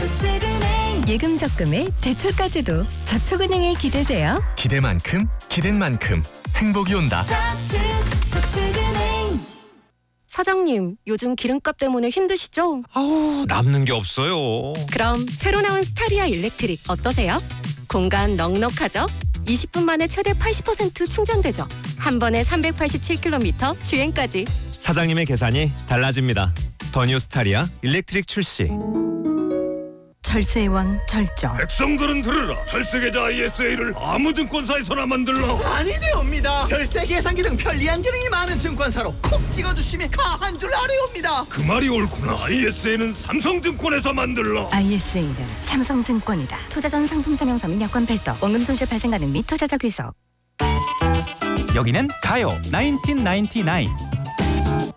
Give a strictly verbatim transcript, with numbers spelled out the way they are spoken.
저축은행. 예금 적금에 대출까지도 저축은행에 기대세요. 기대만큼 기댄 만큼 행복이 온다. 저축, 저축은행. 사장님, 요즘 기름값 때문에 힘드시죠? 아우, 남는 게 없어요. 그럼 새로 나온 스타리아 일렉트릭 어떠세요? 공간 넉넉하죠? 이십 분 만에 최대 팔십 퍼센트 충전되죠? 한 번에 삼백팔십칠 킬로미터 주행까지. 사장님의 계산이 달라집니다. 더 뉴 스타리아 일렉트릭 출시. 절세의 왕 절정. 백성들은 들으라. 절세계좌 아이에스에이를 아무 증권사에서나 만들라. 아니되옵니다. 절세 계산기 등 편리한 기능이 많은 증권사로 콕 찍어주시면 가한 줄 아뢰옵니다. 그 말이 옳구나. 아이에스에이는 삼성증권에서 만들라. 아이에스에이는 삼성증권이다. 투자 전 상품 설명서 및 여건 별도, 원금 손실 발생 가능 및 투자자 귀속. 여기는 가요 나인틴 나인티나인.